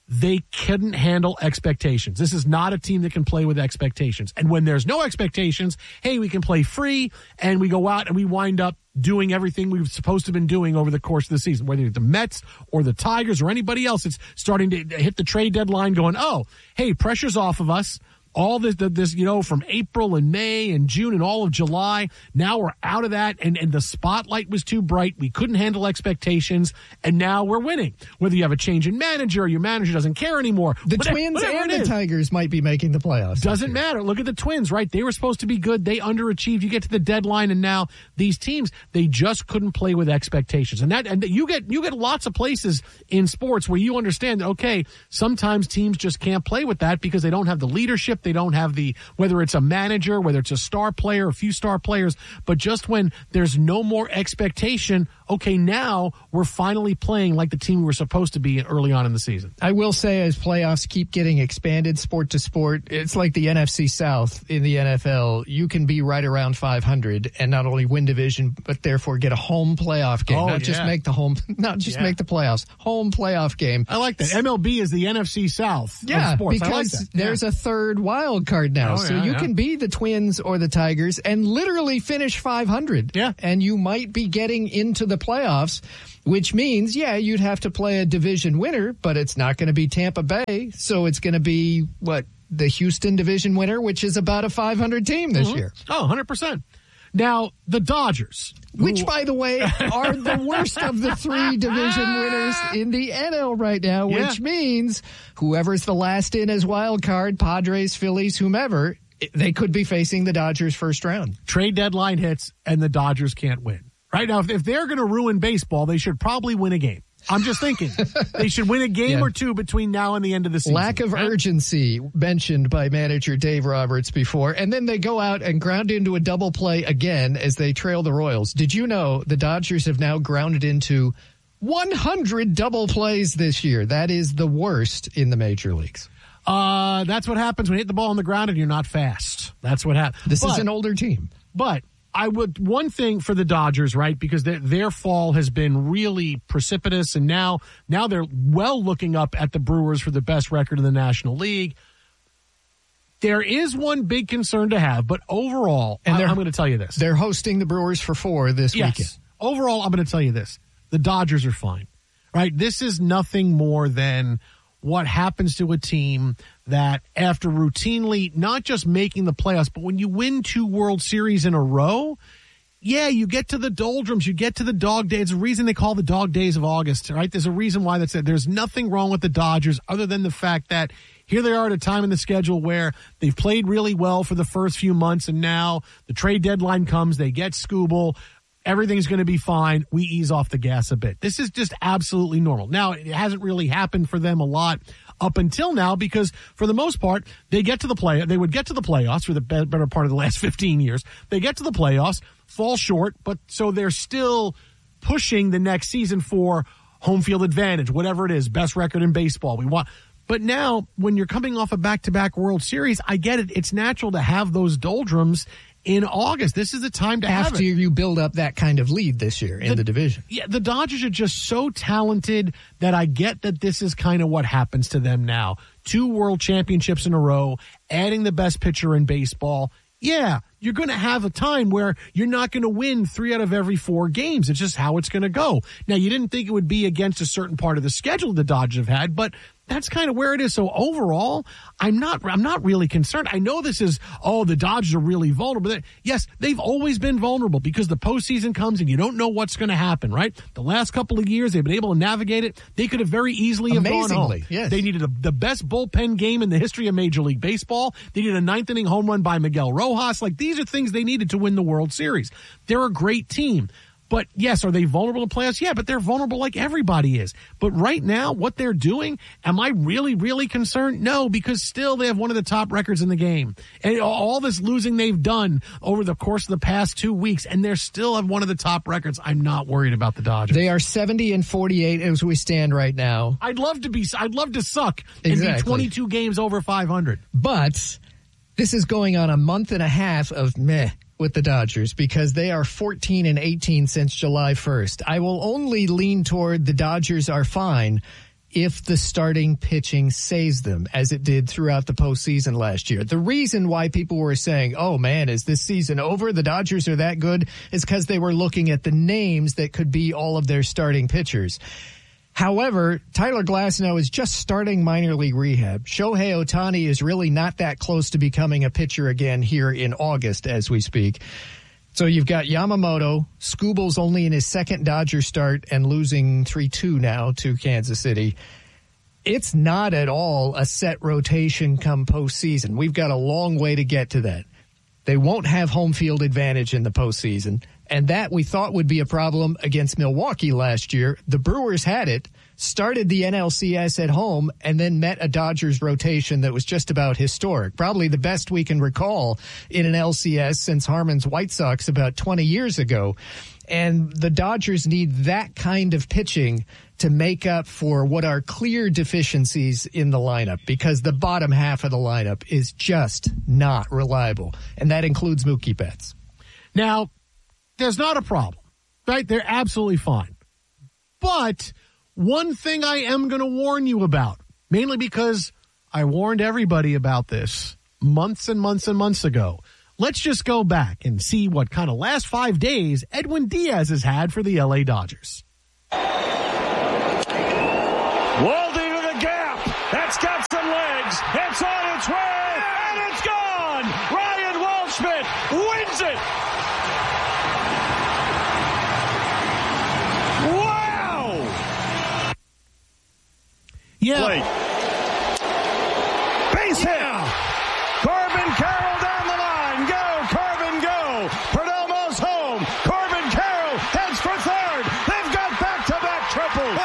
they couldn't handle expectations. This is not a team that can play with expectations. And when there's no expectations, hey, we can play free, and we go out and we wind up doing everything we were supposed to have been doing over the course of the season, whether it's the Mets or the Tigers or anybody else. It's starting to hit the trade deadline going, oh, hey, pressure's off of us. All this, this, you know, from April and May and June and all of July. Now we're out of that, and, and the spotlight was too bright. We couldn't handle expectations, and now we're winning. Whether you have a change in manager or your manager doesn't care anymore. The whatever, Twins whatever and it the is. Tigers might be making the playoffs. Doesn't matter. Look at the Twins, right? They were supposed to be good. They underachieved. You get to the deadline, and now these teams, they just couldn't play with expectations. And that, and you get you get lots of places in sports where you understand that, okay, sometimes teams just can't play with that because they don't have the leadership, they don't have the, whether it's a manager, whether it's a star player, a few star players, but just when there's no more expectation, okay, now we're finally playing like the team we were supposed to be early on in the season. I will say, as playoffs keep getting expanded sport to sport, it's like the N F C South in the N F L. You can be right around five hundred and not only win division, but therefore get a home playoff game. Oh, not yeah. just make the home, not just Yeah. make the playoffs. Home playoff game. I like that. M L B is the N F C South Yeah, of sports. I like because that. Yeah. there's a third wild card now. Oh, so yeah, you yeah. can be the Twins or the Tigers and literally finish five hundred. Yeah. And you might be getting into the playoffs, which means, yeah, you'd have to play a division winner, but it's not going to be Tampa Bay. So it's going to be, what, the Houston division winner, which is about a five hundred team this Mhm. year. Oh, one hundred percent. Now, the Dodgers. Which, who- by the way, are the worst of the three division winners in the N L right now, Yeah. which means whoever's the last in as wild card, Padres, Phillies, whomever, they could be facing the Dodgers first round. Trade deadline hits and the Dodgers can't win. Right now, if, if they're going to ruin baseball, they should probably win a game. I'm just thinking they should win a game Yeah. or two between now and the end of the season. Lack of urgency mentioned by manager Dave Roberts before, and then they go out and ground into a double play again as they trail the Royals. Did you know the Dodgers have now grounded into one hundred double plays this year? That is the worst in the major leagues. Uh, that's what happens when you hit the ball on the ground and you're not fast. That's what happens. This is an older team. But I would, one thing for the Dodgers, right, because their, their fall has been really precipitous, and now now they're well looking up at the Brewers for the best record in the National League. There is one big concern to have, but overall, And I, they're- I'm going to tell you this. They're hosting the Brewers for four this Yes. weekend. Overall, I'm going to tell you this. The Dodgers are fine, right? This is nothing more than what happens to a team that after routinely not just making the playoffs, but when you win two World Series in a row, yeah, you get to the doldrums, you get to the dog days. There's a reason they call the dog days of August, right? There's a reason why that's it. There's nothing wrong with the Dodgers other than the fact that here they are at a time in the schedule where they've played really well for the first few months, and now the trade deadline comes, they get Skubal, everything's going to be fine. We ease off the gas a bit. This is just absolutely normal. Now, it hasn't really happened for them a lot up until now because, for the most part, they get to the play. They would get to the playoffs for the be- better part of the last fifteen years. They get to the playoffs, fall short, but so they're still pushing the next season for home field advantage, whatever it is, best record in baseball. We want. But now, when you're coming off a back-to-back World Series, I get it. It's natural to have those doldrums in August. This is the time to have After it. you build up that kind of lead this year in the, division. Yeah, the Dodgers are just so talented that I get that this is kind of what happens to them now. Two world championships in a row, adding the best pitcher in baseball. Yeah, you're going to have a time where you're not going to win three out of every four games. It's just how it's going to go. Now, you didn't think it would be against a certain part of the schedule the Dodgers have had, but that's kind of where it is. So overall, I'm not I'm not really concerned. I know this is, oh, the Dodgers are really vulnerable. Yes, they've always been vulnerable because the postseason comes and you don't know what's going to happen, right? The last couple of years, they've been able to navigate it. They could have very easily have gone Amazingly, home. yes. They needed a, the best bullpen game in the history of Major League Baseball. They needed a ninth inning home run by Miguel Rojas. Like, these are things they needed to win the World Series. They're a great team. But yes, are they vulnerable in playoffs? Yeah, but they're vulnerable like everybody is. But right now, what they're doing, am I really, really concerned? No, because still they have one of the top records in the game. And all this losing they've done over the course of the past two weeks, and they're still have one of the top records. I'm not worried about the Dodgers. They are seventy and forty-eight as we stand right now. I'd love to be, I'd love to suck and Exactly. be twenty-two games over five hundred. But this is going on a month and a half of meh with the Dodgers because they are fourteen and eighteen since July first. I will only lean toward the Dodgers are fine if the starting pitching saves them, as it did throughout the postseason last year. The reason why people were saying, oh, man, is this season over? The Dodgers are that good, is because they were looking at the names that could be all of their starting pitchers. However, Tyler Glasnow is just starting minor league rehab. Shohei Ohtani is really not that close to becoming a pitcher again here in August as we speak. So you've got Yamamoto. Skubal's only in his second Dodger start and losing three two now to Kansas City. It's not at all a set rotation come postseason. We've got a long way to get to that. They won't have home field advantage in the postseason, and that we thought would be a problem against Milwaukee last year. The Brewers had it, started the N L C S at home, and then met a Dodgers rotation that was just about historic. Probably the best we can recall in an L C S since Harmon's White Sox about twenty years ago. And the Dodgers need that kind of pitching to make up for what are clear deficiencies in the lineup, because the bottom half of the lineup is just not reliable. And that includes Mookie Betts. Now, there's not a problem, right? They're absolutely fine. But one thing I am going to warn you about, mainly because I warned everybody about this months and months and months ago. Let's just go back and see what kind of last five days Edwin Diaz has had for the L A Dodgers. Waldy to the gap. That's got some legs. It's on its way, and it's gone. Ryan Waldschmidt wins it. Wow. Yeah. Blake. Base hit. Corbin Carroll down the line. Go, Corbin, go. Perdomo's home. Corbin Carroll heads for third. They've got back-to-back triples.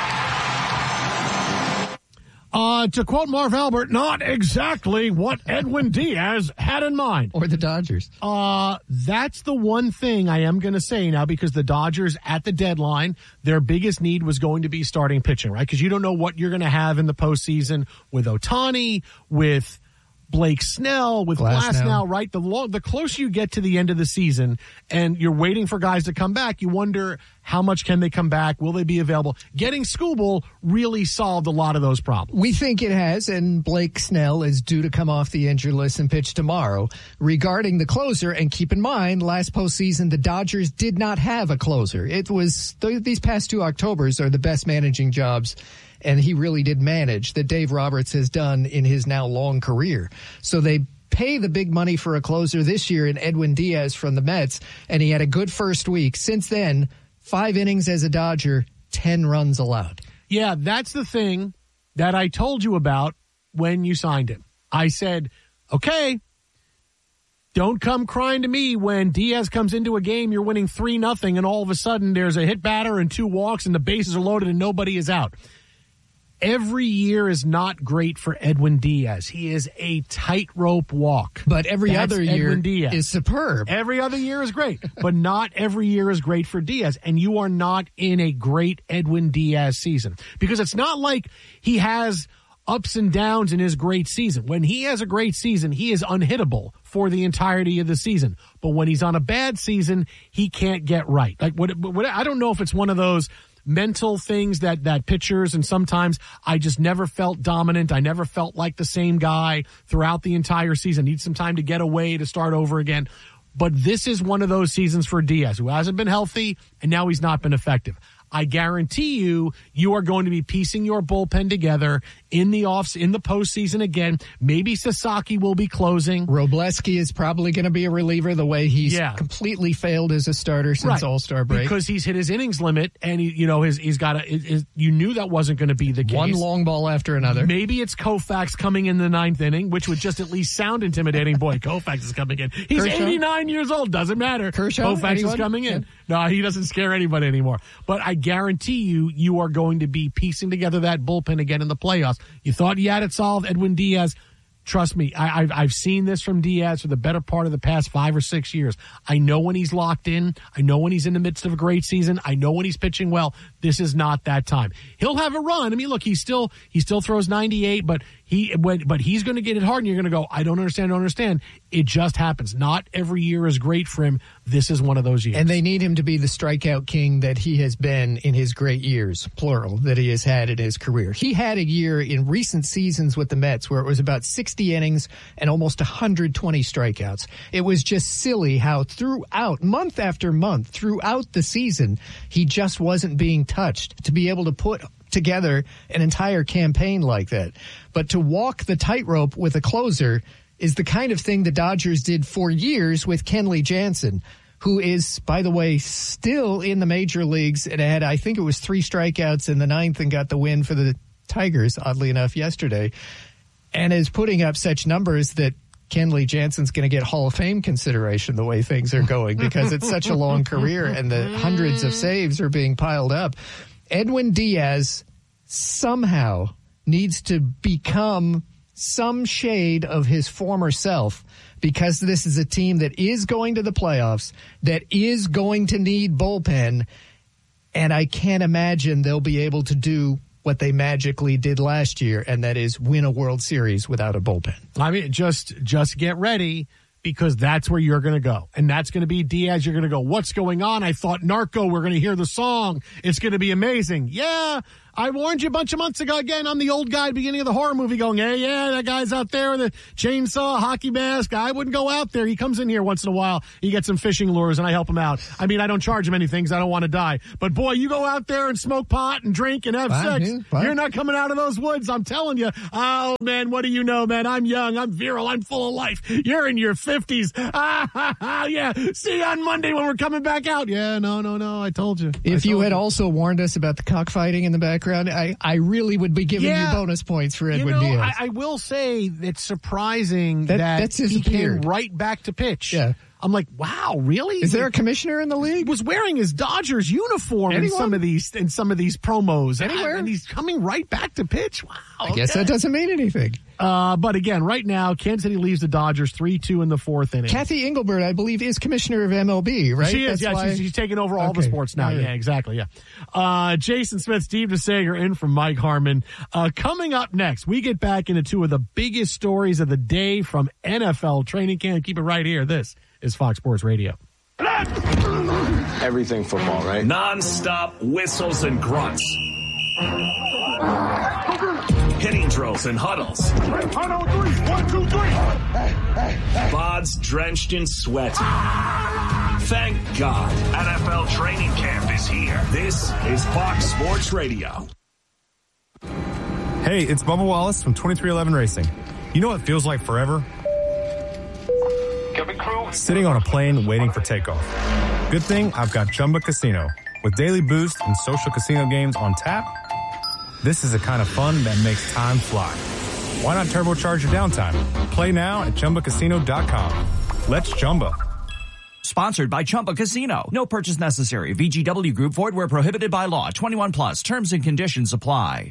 Uh, to quote Marv Albert, not exactly what Edwin Diaz had in mind. Or the Dodgers. Uh, that's the one thing I am going to say now, because the Dodgers at the deadline, their biggest need was going to be starting pitching, right? Because you don't know what you're going to have in the postseason with Ohtani, with Blake Snell, with Glasnow, Glasnow right? The long, the closer you get to the end of the season and you're waiting for guys to come back, you wonder how much can they come back? Will they be available? Getting Skubal really solved a lot of those problems. We think it has, and Blake Snell is due to come off the injured list and pitch tomorrow. Regarding the closer, and keep in mind, last postseason, the Dodgers did not have a closer. It was, th- these past two Octobers are the best managing jobs, and he really did manage, that Dave Roberts has done in his now long career. So they pay the big money for a closer this year in Edwin Diaz from the Mets, and he had a good first week. Since then, five innings as a Dodger, ten runs allowed. Yeah, that's the thing that I told you about when you signed him. I said, okay, don't come crying to me when Diaz comes into a game, you're winning three nothing, and all of a sudden there's a hit batter and two walks and the bases are loaded and nobody is out. Every year is not great for Edwin Diaz. He is a tightrope walk. But every That's other year Edwin Diaz. is superb. Every other year is great, but not every year is great for Diaz. And you are not in a great Edwin Diaz season, because it's not like he has ups and downs in his great season. When he has a great season, he is unhittable for the entirety of the season. But when he's on a bad season, he can't get right. Like what, what I don't know if it's one of those mental things that, that pitchers, and sometimes I just never felt dominant. I never felt like the same guy throughout the entire season. Need some time to get away, to start over again. But this is one of those seasons for Diaz, who hasn't been healthy, and now he's not been effective. I guarantee you, you are going to be piecing your bullpen together in the offs, in the postseason again. Maybe Sasaki will be closing. Robleski is probably going to be a reliever, the way he's yeah. completely failed as a starter since right. All-Star break. Because he's hit his innings limit, and he, you know, his, he's got a. His, you knew that wasn't going to be the case. One long ball after another. Maybe it's Koufax coming in the ninth inning, which would just at least sound intimidating. Boy, Koufax is coming in. He's Kershaw? eighty-nine years old. Doesn't matter. Kershaw? Koufax Anyone? is coming in. Yeah. No, he doesn't scare anybody anymore. But I guarantee you, you are going to be piecing together that bullpen again in the playoffs. You thought you had it solved, Edwin Diaz. Trust me, I, I've I've seen this from Diaz for the better part of the past five or six years. I know when he's locked in. I know when he's in the midst of a great season. I know when he's pitching well. This is not that time. He'll have a run. I mean, look, he still he still throws ninety-eight, but he but he's going to get it hard, and you're going to go, I don't understand, don't understand. It just happens. Not every year is great for him. This is one of those years. And they need him to be the strikeout king that he has been in his great years, plural, that he has had in his career. He had a year in recent seasons with the Mets where it was about sixty innings and almost one hundred twenty strikeouts. It was just silly how throughout, month after month, throughout the season, he just wasn't being touched. To be able to put together an entire campaign like that. But to walk the tightrope with a closer is the kind of thing the Dodgers did for years with Kenley Jansen, who is, by the way, still in the major leagues and had, I think it was three strikeouts in the ninth and got the win for the Tigers, oddly enough, yesterday, and is putting up such numbers that Kenley Jansen's going to get Hall of Fame consideration the way things are going because it's such a long career and the hundreds of saves are being piled up. Edwin Diaz somehow needs to become some shade of his former self because this is a team that is going to the playoffs, that is going to need bullpen, and I can't imagine they'll be able to do what they magically did last year, and that is win a World Series without a bullpen. I mean, just just get ready because that's where you're going to go. And that's going to be Diaz. You're going to go, what's going on? I thought Narco, we're going to hear the song. It's going to be amazing. Yeah, I warned you a bunch of months ago. Again, I'm the old guy at the beginning of the horror movie going, hey, yeah, that guy's out there with a chainsaw, hockey mask. I wouldn't go out there. He comes in here once in a while. He gets some fishing lures, and I help him out. I mean, I don't charge him anything because I don't want to die. But, boy, you go out there and smoke pot and drink and have fine, sex. Yeah, you're not coming out of those woods, I'm telling you. Oh, man, what do you know, man? I'm young. I'm virile. I'm full of life. You're in your fifties. Ah, ha, ha, yeah. See you on Monday when we're coming back out. Yeah, no, no, no. I told you. If told you had you. also warned us about the cockfighting in the background, I, I really would be giving yeah. you bonus points for Edwin you know, Diaz. I, I will say it's surprising that, that that's he came disappeared. right back to pitch. Yeah. I'm like, wow, really? Is there a commissioner in the league? He was wearing his Dodgers uniform Anyone? in some of these in some of these promos. Anywhere? And, and he's coming right back to pitch. Wow. I guess okay. that doesn't mean anything. Uh, but again, right now, Kansas City leaves the Dodgers three two in the fourth inning. Kathy Engelbert, I believe, is commissioner of M L B, right? She is, That's yeah. why... She's, she's taking over all okay. the sports now. Right. Yeah, exactly, yeah. Uh, Jason Smith, Steve DeSager in from Mike Harmon. Uh, coming up next, we get back into two of the biggest stories of the day from N F L training camp. Keep it right here. This is Fox Sports Radio. Everything football, right? Non-stop whistles and grunts. Hitting drills and huddles. One, two, three. Bods drenched in sweat. Thank God N F L training camp is here. This is Fox Sports Radio. Hey, it's Bubba Wallace from twenty-three eleven Racing. You know what feels like forever? Sitting on a plane waiting for takeoff. Good thing I've got Chumba Casino. With daily boost and social casino games on tap, this is the kind of fun that makes time fly. Why not turbocharge your downtime? Play now at Chumba Casino dot com. Let's Chumba. Sponsored by Chumba Casino. No purchase necessary. V G W Group. Void where prohibited by law. twenty-one plus. Terms and conditions apply.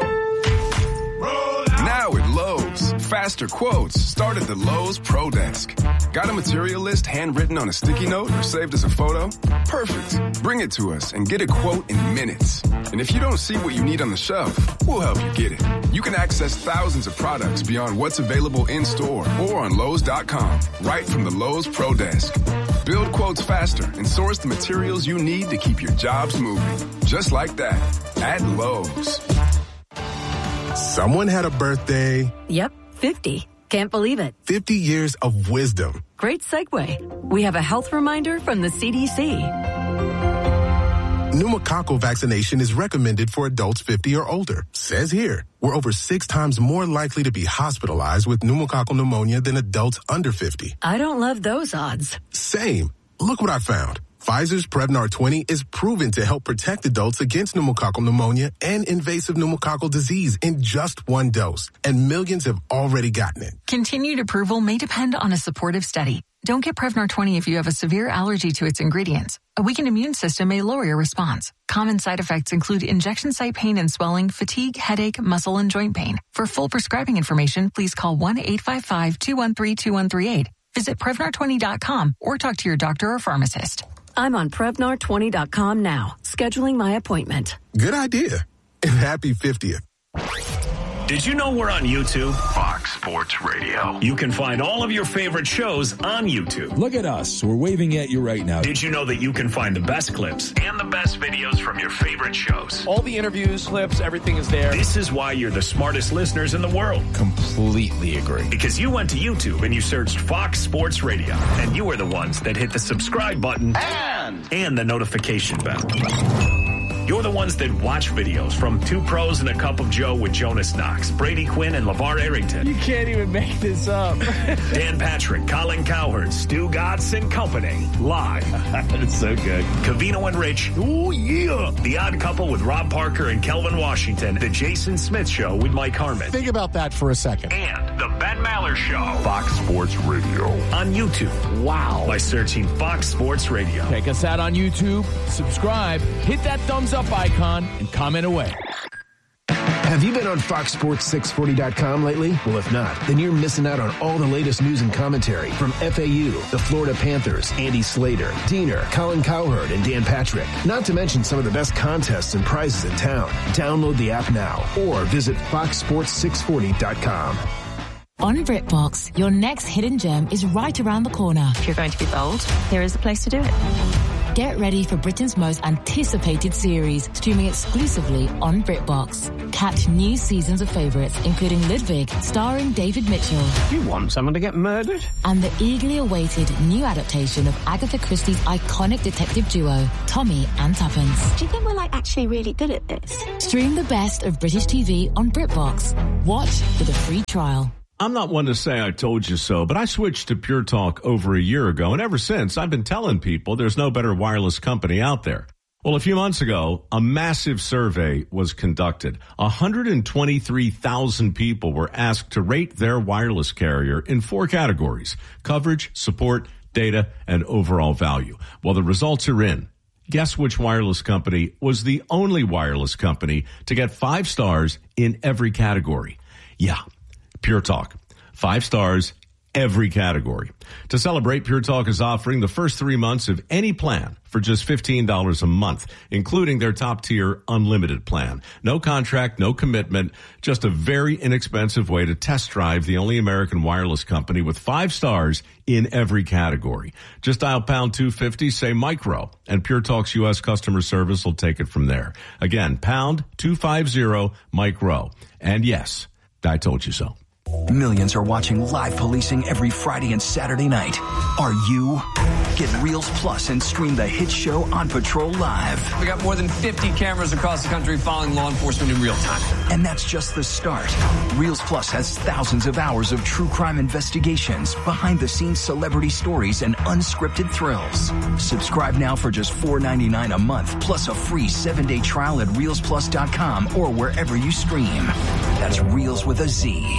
Now at Lowe's, faster quotes start at the Lowe's Pro Desk. Got a material list handwritten on a sticky note or saved as a photo? Perfect. Bring it to us and get a quote in minutes. And if you don't see what you need on the shelf, we'll help you get it. You can access thousands of products beyond what's available in store or on Lowe's dot com, right from the Lowe's Pro Desk. Build quotes faster and source the materials you need to keep your jobs moving. Just like that, at Lowe's. Someone had a birthday. Yep, fifty. Can't believe it. fifty years of wisdom. Great segue. We have a health reminder from the C D C. Pneumococcal vaccination is recommended for adults fifty or older. Says here, we're over six times more likely to be hospitalized with pneumococcal pneumonia than adults under fifty. I don't love those odds. Same. Look what I found. Pfizer's Prevnar twenty is proven to help protect adults against pneumococcal pneumonia and invasive pneumococcal disease in just one dose, and millions have already gotten it. Continued approval may depend on a supportive study. Don't get Prevnar twenty if you have a severe allergy to its ingredients. A weakened immune system may lower your response. Common side effects include injection site pain and swelling, fatigue, headache, muscle, and joint pain. For full prescribing information, please call one eight five five, two one three, two one three eight. Visit Prevnar twenty dot com or talk to your doctor or pharmacist. I'm on Prevnar twenty dot com now, scheduling my appointment. Good idea. And happy fiftieth. Did you know we're on YouTube? Fox Sports Radio. You can find all of your favorite shows on YouTube. Look at us. We're waving at you right now. Did you know that you can find the best clips and the best videos from your favorite shows? All the interviews, clips, everything is there. This is why you're the smartest listeners in the world. Completely agree. Because you went to YouTube and you searched Fox Sports Radio, and you were the ones that hit the subscribe button and, and the notification bell. You're the ones that watch videos from Two Pros and a Cup of Joe with Jonas Knox, Brady Quinn, and LeVar Arrington. You can't even make this up. Dan Patrick, Colin Cowherd, Stu Gatz and company. Live. That's so good. Covino and Rich. Ooh, yeah. The Odd Couple with Rob Parker and Kelvin Washington. The Jason Smith Show with Mike Harmon. Think about that for a second. And the Ben Maller Show. Fox Sports Radio. On YouTube. Wow. By searching Fox Sports Radio. Check us out on YouTube. Subscribe. Hit that thumbs up icon and comment away. Have you been on fox sports six forty dot com lately? Well, if not, then you're missing out on all the latest news and commentary from F A U, the Florida Panthers, Andy Slater, Diener, Colin Cowherd, and Dan Patrick. Not to mention some of the best contests and prizes in town. Download the app now or visit fox sports six forty dot com. On BritBox, your next hidden gem is right around the corner. If you're going to be bold, here is a place to do it. Get ready for Britain's most anticipated series, streaming exclusively on BritBox. Catch new seasons of favourites, including Ludwig, starring David Mitchell. You want someone to get murdered? And the eagerly awaited new adaptation of Agatha Christie's iconic detective duo, Tommy and Tuppence. Do you think we're like actually really good at this? Stream the best of British T V on BritBox. Watch with a free trial. I'm not one to say I told you so, but I switched to Pure Talk over a year ago, and ever since, I've been telling people there's no better wireless company out there. Well, a few months ago, a massive survey was conducted. one hundred twenty-three thousand people were asked to rate their wireless carrier in four categories: coverage, support, data, and overall value. Well, the results are in. Guess which wireless company was the only wireless company to get five stars in every category? Yeah. Pure Talk. Five stars, every category. To celebrate, Pure Talk is offering the first three months of any plan for just fifteen dollars a month, including their top-tier unlimited plan. No contract, no commitment, just a very inexpensive way to test drive the only American wireless company with five stars in every category. Just dial pound two fifty, say micro, and Pure Talk's U S customer service will take it from there. Again, pound two fifty, micro. And yes, I told you so. Millions are watching live policing every Friday and Saturday night. Are you? Get Reels Plus and stream the hit show On Patrol live. We got more than fifty cameras across the country following law enforcement in real time. And that's just the start. Reels Plus has thousands of hours of true crime investigations, behind-the-scenes celebrity stories, and unscripted thrills. Subscribe now for just four ninety-nine a month, plus a free seven-day trial at reels plus dot com or wherever you stream. That's Reels with a Z.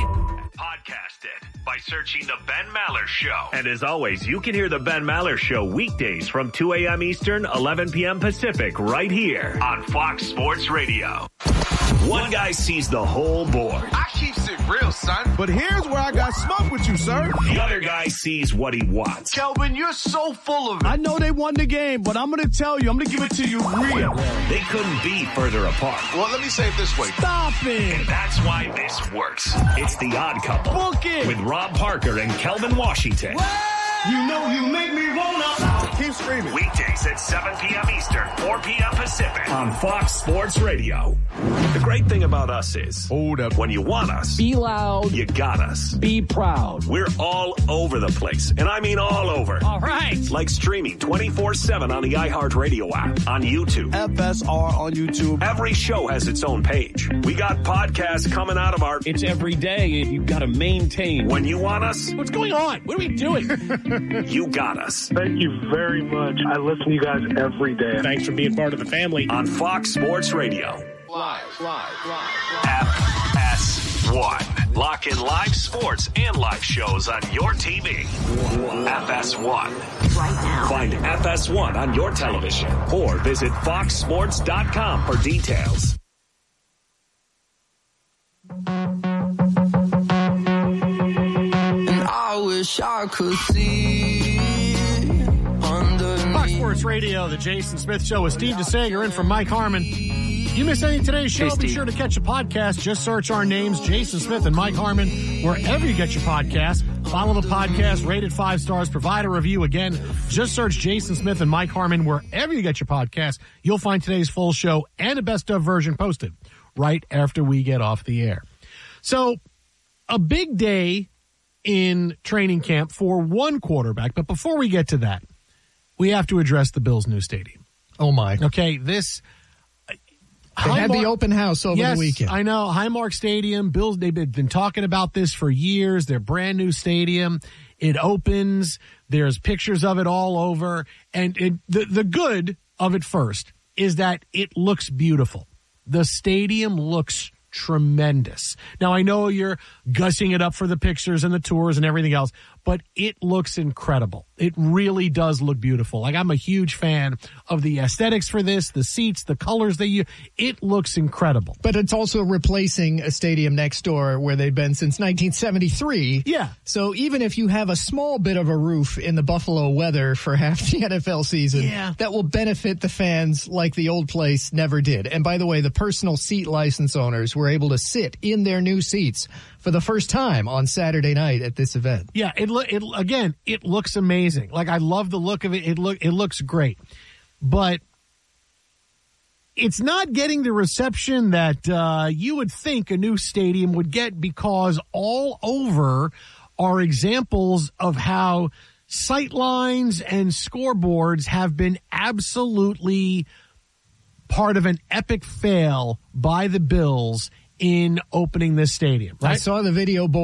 Podcasted by searching The Ben Maller Show. And as always, you can hear The Ben Maller Show weekdays from two a.m. Eastern, eleven p.m. Pacific, right here on Fox Sports Radio. One guy sees the whole board. I keeps it real, son. But here's where I got smoke with you, sir. The other guy sees what he wants. Kelvin, you're so full of it. I know they won the game, but I'm going to tell you, I'm going to give it to you real. They couldn't be further apart. Well, let me say it this way. Stop it. And that's why this works. It's The Odd Couple. Book it. With Rob Parker and Kelvin Washington. What? You know you make me wanna. Keep screaming. Weekdays at seven p.m. Eastern, four p.m. Pacific on Fox Sports Radio. The great thing about us is, hold up. When you want us, be loud. You got us. Be proud. We're all over the place, and I mean all over. All right. Like streaming twenty-four seven on the iHeartRadio app, on YouTube. F S R on YouTube. Every show has its own page. We got podcasts coming out of our... It's every day, and you've got to maintain. When you want us... What's going on? What are we doing? You got us. Thank you very much. I listen to you guys every day. Thanks for being part of the family. On Fox Sports Radio. Live, live, live. F S one. Lock in live sports and live shows on your T V. F S one. Right now. Find F S one on your television or visit fox sports dot com for details. I wish I could see underneath. Fox Sports Radio, the Jason Smith Show with Steve DeSager in for Mike Harmon. You miss any of today's show, Hey, be Steve. sure to catch a podcast. Just search our names, Jason Smith and Mike Harmon, wherever you get your podcast. Follow the podcast, rated five stars, provide a review. Again, just search Jason Smith and Mike Harmon wherever you get your podcast. You'll find today's full show and a best of version posted right after we get off the air. So, a big day in training camp for one quarterback. But before we get to that, we have to address the Bills' new stadium. Oh, my. Okay, this... They had the open house over yes, the weekend. I know. Highmark Stadium. Bills, they've been, been talking about this for years. Their brand new stadium. It opens. There's pictures of it all over. And it, the, the good of it first is that it looks beautiful. The stadium looks tremendous. Now, I know you're gushing it up for the pictures and the tours and everything else, but it looks incredible. It really does look beautiful. Like, I'm a huge fan of the aesthetics for this, the seats, the colors they use. It looks incredible. But it's also replacing a stadium next door where they've been since nineteen seventy-three. Yeah. So even if you have a small bit of a roof in the Buffalo weather for half the N F L season, Yeah. that will benefit the fans like the old place never did. And by the way, the personal seat license owners were able to sit in their new seats for the first time on Saturday night at this event. Yeah, it, lo- it again, it looks amazing. Like, I love the look of it. It look it looks great. But it's not getting the reception that uh, you would think a new stadium would get, because all over are examples of how sight lines and scoreboards have been absolutely part of an epic fail by the Bills in opening this stadium. Right? I saw the video board.